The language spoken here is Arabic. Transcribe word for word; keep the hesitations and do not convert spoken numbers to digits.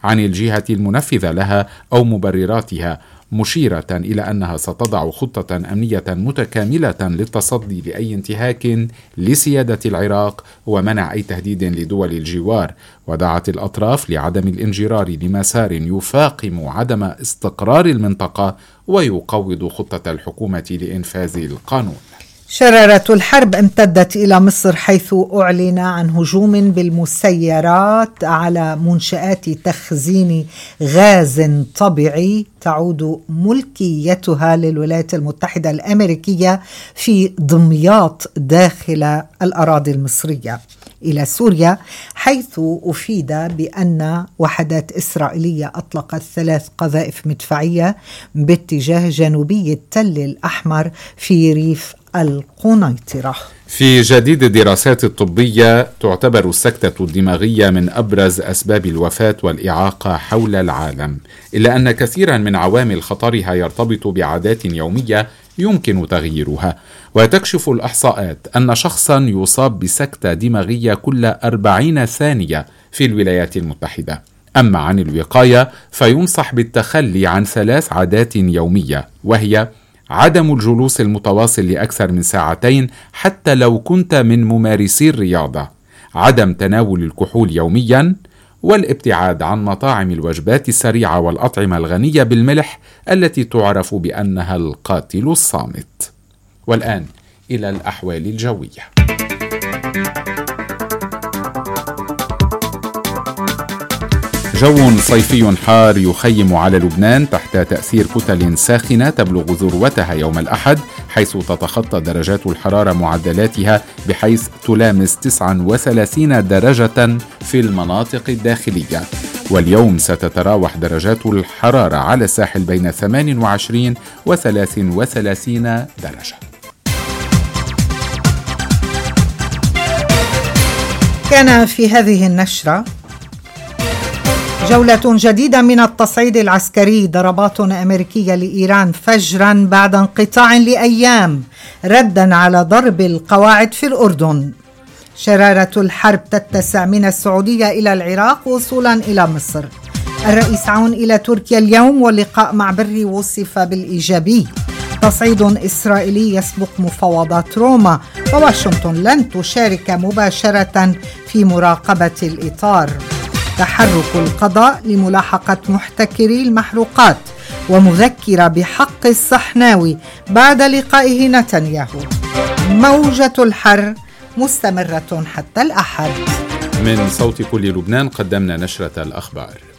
عن الجهة المنفذة لها أو مبرراتها، مشيرة إلى أنها ستضع خطة أمنية متكاملة للتصدي لأي انتهاك لسيادة العراق ومنع أي تهديد لدول الجوار، ودعت الأطراف لعدم الانجرار لمسار يفاقم عدم استقرار المنطقة ويقوض خطة الحكومة لإنفاذ القانون. شرارة الحرب امتدت إلى مصر، حيث أعلن عن هجوم بالمسيرات على منشآت تخزين غاز طبيعي تعود ملكيتها للولايات المتحدة الأمريكية في دمياط داخل الأراضي المصرية، إلى سوريا، حيث أفيد بأن وحدات إسرائيلية أطلقت ثلاث قذائف مدفعية باتجاه جنوبي التل الأحمر في ريف القنيطرة. في جديد الدراسات الطبية، تعتبر السكتة الدماغية من أبرز أسباب الوفاة والإعاقة حول العالم، إلا أن كثيرا من عوامل خطرها يرتبط بعادات يومية يمكن تغييرها. وتكشف الإحصاءات أن شخصا يصاب بسكتة دماغية كل أربعين ثانية في الولايات المتحدة. أما عن الوقاية فينصح بالتخلي عن ثلاث عادات يومية، وهي عدم الجلوس المتواصل لأكثر من ساعتين حتى لو كنت من ممارسي الرياضة، عدم تناول الكحول يوميا، والابتعاد عن مطاعم الوجبات السريعة والأطعمة الغنية بالملح التي تعرف بأنها القاتل الصامت. والآن إلى الأحوال الجوية. جو صيفي حار يخيم على لبنان تحت تأثير كتل ساخنة تبلغ ذروتها يوم الأحد، حيث تتخطى درجات الحرارة معدلاتها بحيث تلامس تسعة وثلاثين درجة في المناطق الداخلية. واليوم ستتراوح درجات الحرارة على الساحل بين ثمانية وعشرين و ثلاثة وثلاثين درجة. كان في هذه النشرة جولة جديدة من التصعيد العسكري. ضربات أمريكية لإيران فجرا بعد انقطاع لأيام ردا على ضرب القواعد في الأردن. شرارة الحرب تتسع من السعودية إلى العراق وصولا إلى مصر. الرئيس عون إلى تركيا اليوم، واللقاء مع بري وصف بالإيجابي. تصعيد إسرائيلي يسبق مفاوضات روما، وواشنطن لن تشارك مباشرة في مراقبة الإطار. تحرك القضاء لملاحقة محتكري المحروقات، ومذكرة بحق الصحناوي بعد لقائه نتنياهو. موجة الحر مستمرة حتى الأحد. من صوت كل لبنان قدمنا نشرة الأخبار.